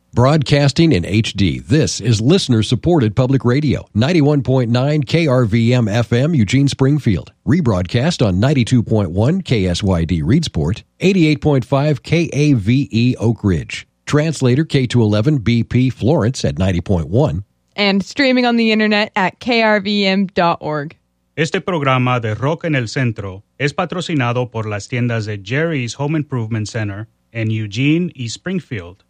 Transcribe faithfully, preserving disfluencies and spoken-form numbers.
Broadcasting in H D, this is listener-supported public radio, ninety-one point nine K R V M F M, Eugene, Springfield. Rebroadcast on ninety-two point one K S Y D, Reedsport, eighty-eight point five K A V E, Oak Ridge. Translator K two eleven B P, Florence at ninety point one. And streaming on the internet at K R V M dot org. Este programa de Rock en el Centro es patrocinado por las tiendas de Jerry's Home Improvement Center en Eugene y Springfield.